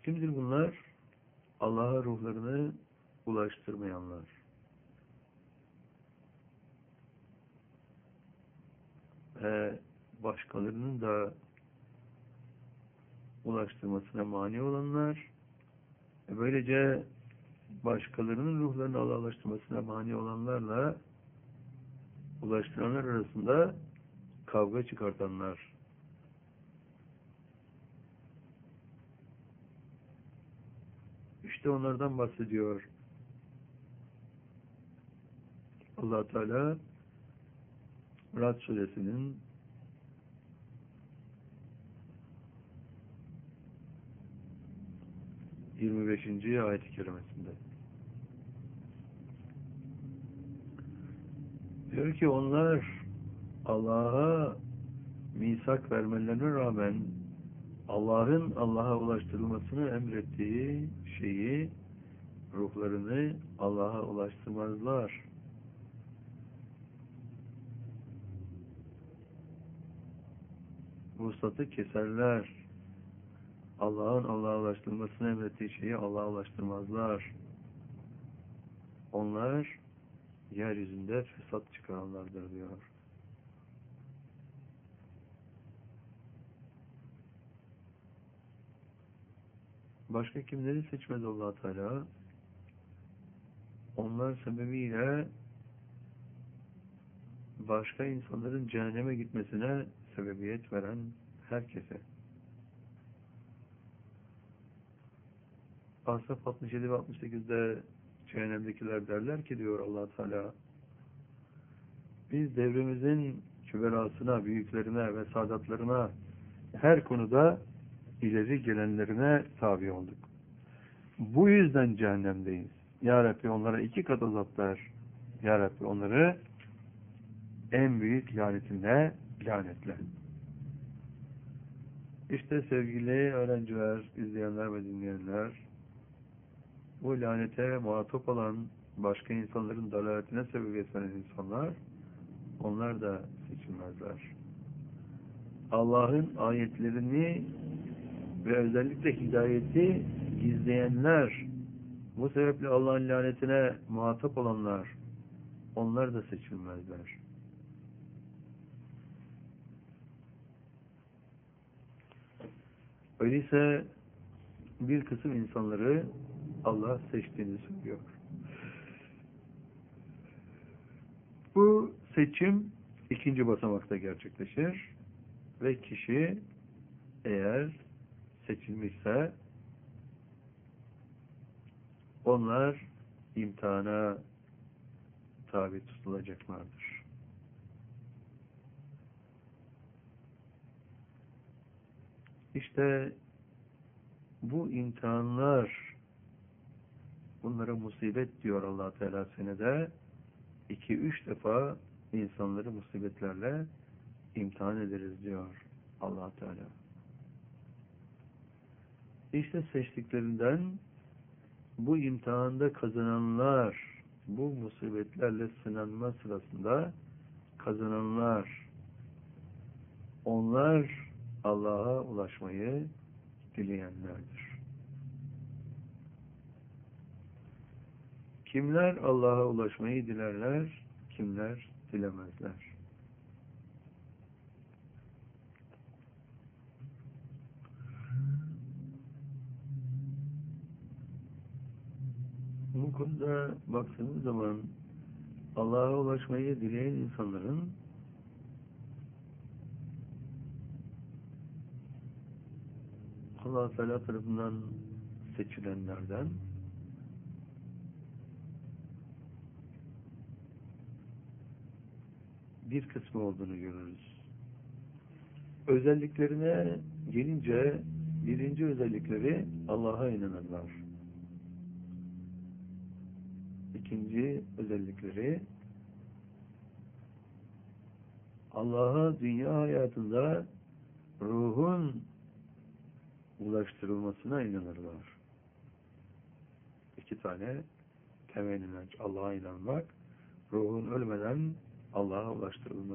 Kimdir bunlar? Allah'a ruhlarını ulaştırmayanlar. Ve başkalarının da ulaştırmasına mani olanlar ve böylece başkalarının ruhlarını Allah'a ulaştırmasına mani olanlarla ulaştıranlar arasında kavga çıkartanlar. İşte onlardan bahsediyor Allah Teala Ra'd suresinin 25. ayet-i kerimesinde. Diyor ki onlar Allah'a misak vermelerine rağmen Allah'ın Allah'a ulaştırılmasını emrettiği şeyi, ruhlarını Allah'a ulaştırmazlar. Vuslatı keserler. Allah'ın Allah'a ulaştırılmasını emrettiği şeyi Allah'a ulaştırmazlar. Onlar yeryüzünde fesat çıkaranlardır diyor. Başka kimleri seçmedi Allah Teala? Onlar sebebiyle başka insanların cehenneme gitmesine sebebiyet veren herkese. Asaf 67 ve 68'de cehennemdekiler derler ki diyor Allah Teala, biz devrimizin küberasına, büyüklerine ve sadatlarına her konuda ileri gelenlerine tabi olduk. Bu yüzden cehennemdeyiz. Ya Rabbi onlara 2 kat azap ver. Ya Rabbi onları en büyük lanetinle lanetle. İşte sevgili öğrenciler, izleyenler ve dinleyenler, bu lanete muhatap olan başka insanların dalaletine sebebiyet veren insanlar, onlar da seçilmezler. Allah'ın ayetlerini ve özellikle hidayeti gizleyenler, bu sebeple Allah'ın lanetine muhatap olanlar, onlar da seçilmezler. Öyleyse bir kısım insanları Allah seçtiğini söylüyor. Bu seçim 2. basamakta gerçekleşir ve kişi eğer seçilmişse onlar imtihana tabi tutulacaklardır. İşte bu imtihanlar, bunlara musibet diyor Allah Teala senede 2-3 defa insanları musibetlerle imtihan ederiz diyor Allah Teala. İşte seçtiklerinden bu imtihanda kazananlar, bu musibetlerle sınanma sırasında kazananlar, onlar Allah'a ulaşmayı dileyenlerdir. Kimler Allah'a ulaşmayı dilerler, kimler dilemezler. Bu konuda baktığımız zaman Allah'a ulaşmayı dileyen insanların Allah Teala tarafından seçilenlerden bir kısmı olduğunu görürüz. Özelliklerine gelince birinci özellikleri Allah'a inanırlar. İkinci özellikleri Allah'a dünya hayatında ruhun ulaştırılmasına inanırlar. 2 tane temel inanç. Allah'a inanmak, ruhun ölmeden Allah'a ulaştırılması.